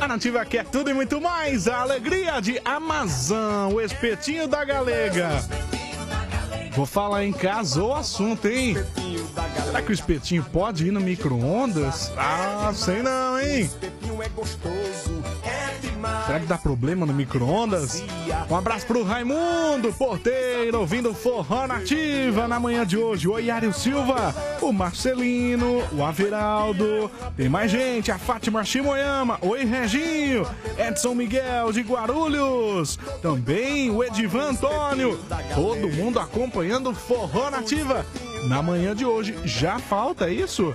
A Nativa quer tudo e muito mais. A alegria de Amazon, o espetinho da galega. Vou falar em casa o assunto, hein? Será que o espetinho pode ir no micro-ondas? Ah, sei não, hein? Será que dá problema no micro-ondas? Um abraço pro Raimundo, porteiro, ouvindo Forró Nativa na manhã de hoje. Oi, Yário Silva, o Marcelino, o Averaldo. Tem mais gente, a Fátima Shimoyama. Oi, Reginho, Edson Miguel de Guarulhos. Também o Edivan Antônio. Todo mundo acompanhando Forró Nativa na manhã de hoje. Já falta isso?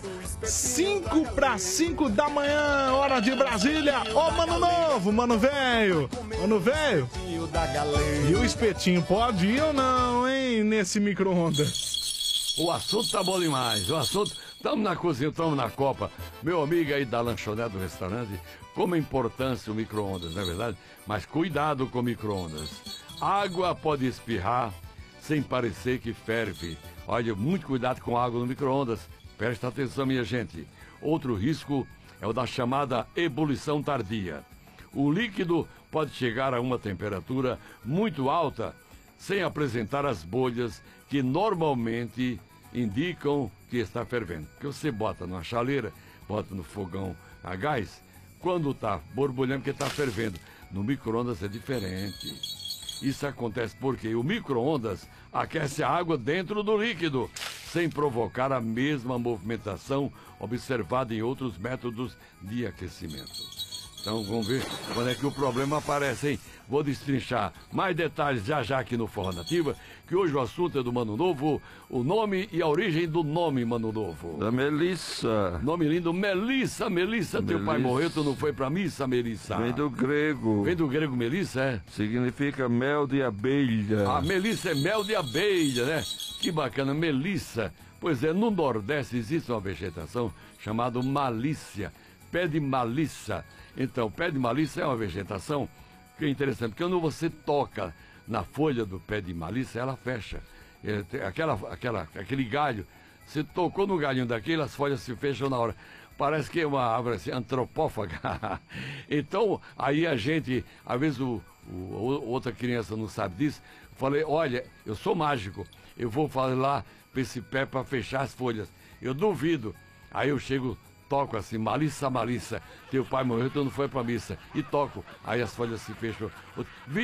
5:05 da manhã, hora de Brasília. Ô, mano novo, mano velho. Mano velho. E o espetinho pode ir ou não, hein, nesse micro-ondas? O assunto tá bom demais. O assunto, estamos na cozinha, estamos na copa. Meu amigo aí da lanchonete do restaurante, como é importância o micro-ondas, não é verdade? Mas cuidado com o micro-ondas. Água pode espirrar sem parecer que ferve. Olha, muito cuidado com a água no micro-ondas. Presta atenção, minha gente. Outro risco é o da chamada ebulição tardia. O líquido pode chegar a uma temperatura muito alta sem apresentar as bolhas que normalmente indicam que está fervendo. Porque você bota numa chaleira, bota no fogão a gás, quando está borbulhando, porque está fervendo. No micro-ondas é diferente. Isso acontece porque o micro-ondas aquece a água dentro do líquido, sem provocar a mesma movimentação observada em outros métodos de aquecimento. Então vamos ver quando é que o problema aparece, hein? Vou destrinchar mais detalhes já aqui no Forró Nativa, que hoje o assunto é do Mano Novo, o nome e a origem do nome Mano Novo. Da Melissa. Nome lindo, Melissa. Melissa, teu pai morreu, tu não foi pra missa, Melissa? Vem do grego. Vem do grego Melissa, é? Significa mel de abelha. Ah, Melissa é mel de abelha, né? Que bacana, Melissa. Pois é, no Nordeste existe uma vegetação chamada malícia, pé de malícia. Então, pé de malícia é uma vegetação que é interessante, porque quando você toca na folha do pé de malícia, ela fecha. Aquele galho, você tocou no galhinho daquele, as folhas se fecham na hora. Parece que é uma árvore assim, antropófaga. Então, aí a gente, às vezes outra criança não sabe disso, falei, olha, eu sou mágico, eu vou fazer lá para esse pé para fechar as folhas. Eu duvido. Aí eu chego, toco assim, malícia, malícia, teu pai morreu, tu não foi pra missa. E toco, aí as folhas se fecham.